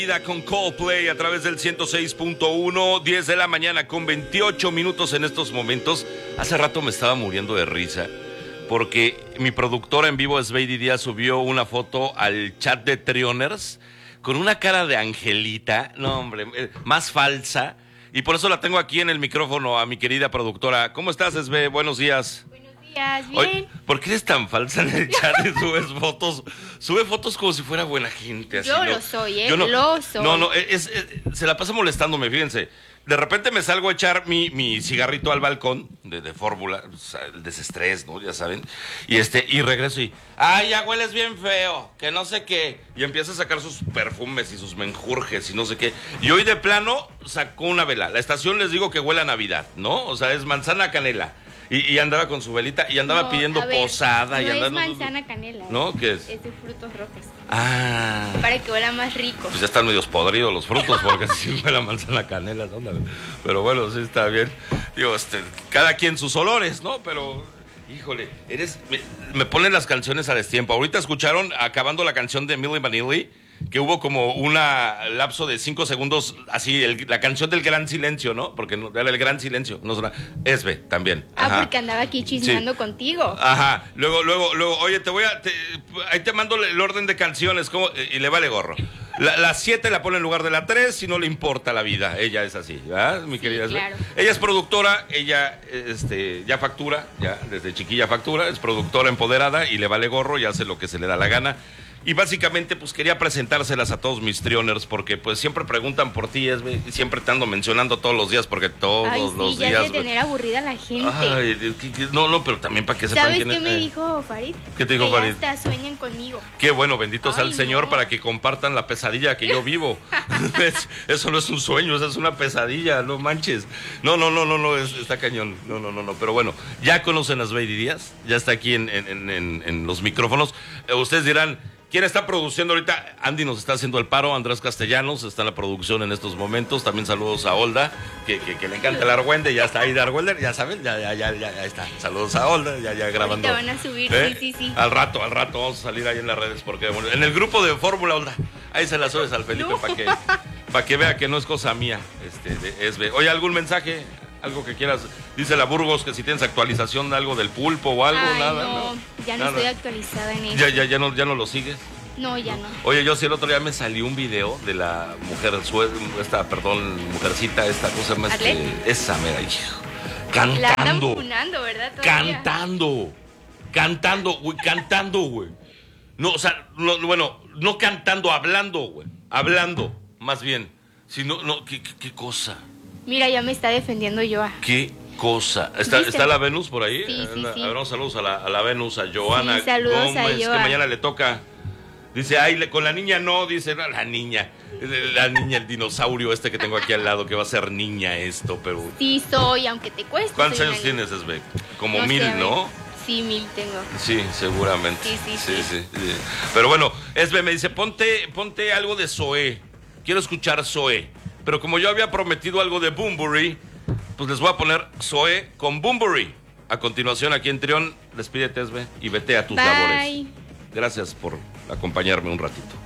Con Coldplay a través del 106.1, 10 de la mañana con 28 minutos en estos momentos. Hace rato me estaba muriendo de risa porque mi productora en vivo, Sveidi Díaz, subió una foto al chat de Trioners con una cara de angelita, no hombre, más falsa, y por eso la tengo aquí en el micrófono a mi querida productora. ¿Cómo estás, Sve? Buenos días. Bien. Oye, ¿por qué eres tan falsa en el chat y subes fotos? Sube fotos como si fuera buena gente. Así, Yo ¿no? lo soy, Yo no, lo soy. No, se la pasa molestándome, fíjense. De repente me salgo a echar mi cigarrito al balcón de fórmula, o sea, el desestrés, ¿no? Ya saben. Y regreso y, ¡ay, ya hueles bien feo! Que no sé qué. Y empieza a sacar sus perfumes y sus menjurjes y no sé qué. Y hoy de plano sacó una vela. La estación les digo que huele a Navidad, ¿no? O sea, es manzana canela. Y andaba con su velita y andaba pidiendo posada. No y andaba, es manzana canela. ¿No? ¿Qué es? Es de frutos rojos. Ah. Para que huela más rico. Pues ya están medios podridos los frutos porque así huele a manzana canela. Pero bueno, sí está bien. Digo, cada quien sus olores, ¿no? Pero, híjole, me ponen las canciones a destiempo. Ahorita escucharon, acabando la canción de Milli Vanilli, que hubo como una lapso de 5 segundos, así, la canción del gran silencio, ¿no? Porque no, era el gran silencio, no suena. Esbe, también. Ajá. Porque andaba aquí chismeando contigo. Ajá, luego, oye, ahí te mando el orden de canciones, y le vale gorro. La 7 la pone en lugar de la 3, si no le importa la vida, ella es así, ¿verdad, mi querida Esbe? Claro. Ella es productora, ella ya factura, ya desde chiquilla factura, es productora empoderada y le vale gorro y hace lo que se le da la gana. Y básicamente, pues quería presentárselas a todos mis Trioners, porque pues siempre preguntan por ti, siempre te ando mencionando todos los días, porque todos los días. Ya de tener aburrida a la gente. Ay, no, pero también para que sepan ¿Sabes quién qué es. me dijo Farid? ¿Qué te dijo Farid? Que hasta sueñan conmigo. Qué bueno, bendito sea el Señor, no. para que compartan la pesadilla que yo vivo. Eso no es un sueño, eso es una pesadilla, no manches. No, está cañón. No, pero bueno, ya conocen a Sveidi Díaz, ya está aquí en los micrófonos. Ustedes dirán, ¿quién está produciendo ahorita? Andy nos está haciendo el paro, Andrés Castellanos está en la producción en estos momentos. También saludos a Olda, que le encanta el Argüende, ya está ahí de Argüende, ya saben, ya está. Saludos a Olda, ya grabando. Ahorita van a subir, sí. Al rato vamos a salir ahí en las redes, porque bueno, en el grupo de Fórmula Olda, ahí se la subes al Felipe para que vea que no es cosa mía, de Esbe. Oye, ¿algún mensaje? Algo que quieras, dice la Burgos que si tienes actualización de algo del pulpo o algo. Nada. No, ya no estoy actualizada en eso. ¿Ya no lo sigues? No, ya no. Oye, yo sí el otro día me salió un video de la mujer, mujercita, esta cosa más esa mera, hijo. Cantando. La andan funando, ¿verdad? Todavía. Cantando, güey. No, o sea, no cantando, hablando, güey. Hablando, más bien. Si no, ¿qué cosa? Mira, ya me está defendiendo Joa. ¿Qué cosa? ¿Está la Venus por ahí? Sí. A ver, saludos a la Venus, a Joana saludos Gómez, a Joa. que mañana le toca. Dice, con la niña no, dice, no, la niña, el dinosaurio que tengo aquí al lado, que va a ser niña esto, pero... Sí soy, aunque te cueste. ¿Cuántos años tienes, Esbe? Como no 1000, sé, ¿no? Sí, 1000 tengo. Sí, seguramente. Sí. Pero bueno, Esbe me dice, ponte algo de Zoé. Quiero escuchar Zoé. Pero como yo había prometido algo de Bunbury, pues les voy a poner Zoé con Bunbury. A continuación, aquí en Trión, despídete, Esbe, y vete a tus labores. Gracias por acompañarme un ratito.